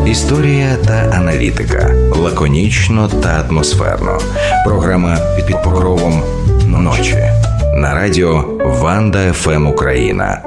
Історія та аналітика. Лаконічно та атмосферно. Програма «Під покровом ночі». На радіо Ванда ФМ Україна.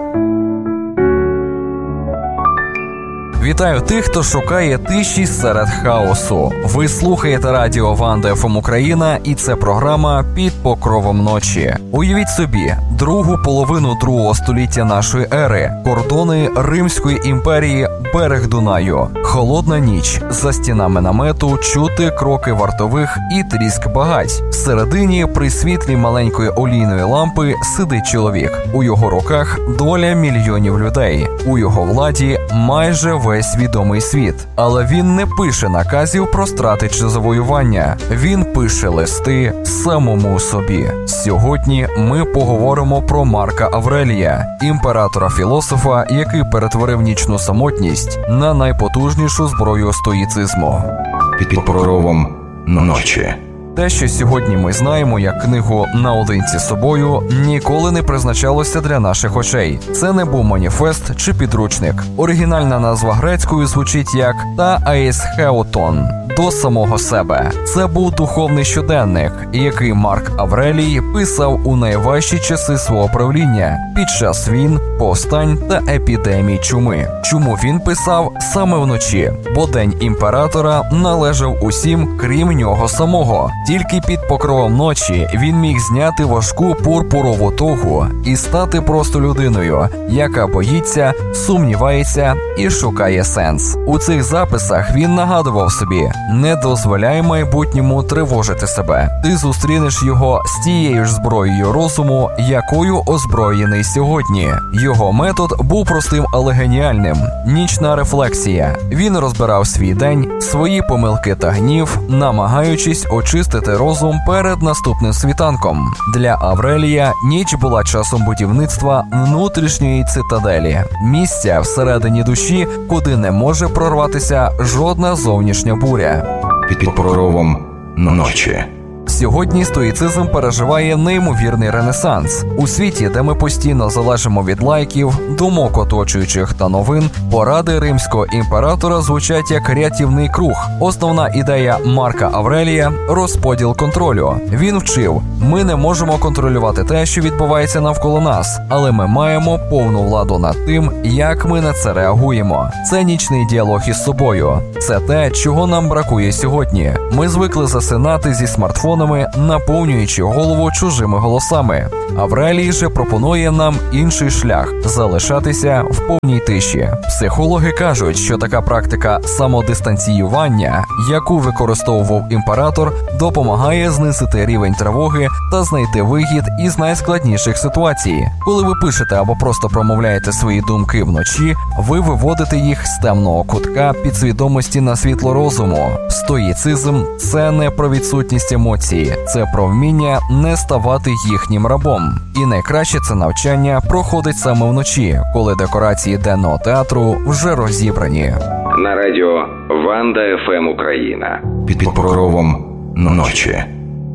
Вітаю тих, хто шукає тиші серед хаосу. Ви слухаєте радіо Ванда ФМ Україна, і це програма «Під покровом ночі». Уявіть собі, другу половину другого століття нашої ери, кордони Римської імперії, берег Дунаю, холодна ніч, за стінами намету чути кроки вартових і тріск багать. Всередині, при світлі маленької олійної лампи, сидить чоловік. У його руках доля мільйонів людей. У його владі майже весь відомий світ. Але він не пише наказів про страти чи завоювання. Він пише листи самому собі. Сьогодні ми поговоримо про Марка Аврелія, імператора-філософа, який перетворив нічну самотність на найпотужнішу зброю стоїцизму. Під покровом ночі. Те, що сьогодні ми знаємо як книгу «Наодинці з собою», ніколи не призначалося для наших очей. Це не був маніфест чи підручник. Оригінальна назва грецькою звучить як «Та аесхеотон» – «до самого себе». Це був духовний щоденник, який Марк Аврелій писав у найважчі часи свого правління – під час війн, повстань та епідемій чуми. Чому він писав саме вночі? Бо день імператора належав усім, крім нього самого. Тільки під покровом ночі він міг зняти важку пурпурову тогу і стати просто людиною, яка боїться, сумнівається і шукає сенс. У цих записах він нагадував собі: не дозволяй майбутньому тривожити себе. Ти зустрінеш його з тією ж зброєю розуму, якою озброєний сьогодні. Його метод був простим, але геніальним. Нічна рефлексія. Він розбирав свій день, свої помилки та гнів, намагаючись очистити розум перед наступним світанком. Для Аврелія ніч була часом будівництва внутрішньої цитаделі. Місця всередині душі, куди не може прорватися жодна зовнішня буря. Під покровом ночі. Сьогодні стоїцизм переживає неймовірний ренесанс. У світі, де ми постійно залежимо від лайків, думок оточуючих та новин, поради римського імператора звучать як рятівний круг. Основна ідея Марка Аврелія – розподіл контролю. Він вчив: ми не можемо контролювати те, що відбувається навколо нас, але ми маємо повну владу над тим, як ми на це реагуємо. Це нічний діалог із собою. Це те, чого нам бракує сьогодні. Ми звикли засинати зі смартфонами, наповнюючи голову чужими голосами. Аврелій же пропонує нам інший шлях – залишатися в повній тиші. Психологи кажуть, що така практика самодистанціювання, яку використовував імператор, допомагає знизити рівень тривоги та знайти вихід із найскладніших ситуацій. Коли ви пишете або просто промовляєте свої думки вночі, ви виводите їх з темного кутка підсвідомості на світло розуму. Стоїцизм – це не про відсутність емоцій, це про вміння не ставати їхнім рабом. І найкраще це навчання проходить саме вночі, коли декорації денного театру вже розібрані. На радіо Ванда ФМ Україна. Під покровом ночі.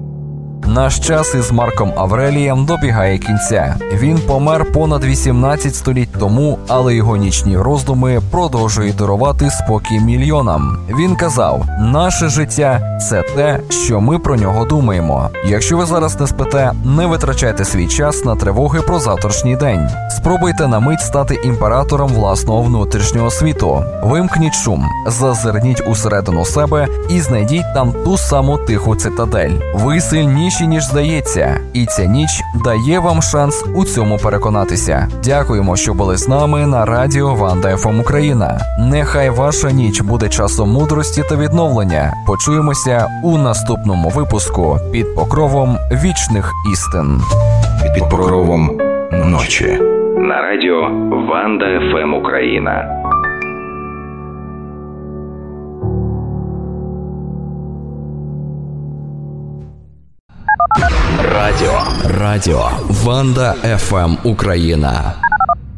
Наш час із Марком Аврелієм добігає кінця. Він помер понад 18 століть тому, але його нічні роздуми продовжують дарувати спокій мільйонам. Він казав: наше життя – це те, що ми про нього думаємо. Якщо ви зараз не спите, не витрачайте свій час на тривоги про завтрашній день. Спробуйте на мить стати імператором власного внутрішнього світу. Вимкніть шум, зазирніть усередину себе і знайдіть там ту саму тиху цитадель. Ви сильніші, ніж здається, і ця ніч дає вам шанс у цьому переконатися. Дякуємо, що були з нами на радіо Ванда ФМ Україна. Нехай ваша ніч буде часом мудрості та відновлення. Почуємося у наступному випуску «Під покровом вічних істин». Під покровом ночі. На радіо Ванда ФМ Україна. Радіо Ванда ФМ Україна.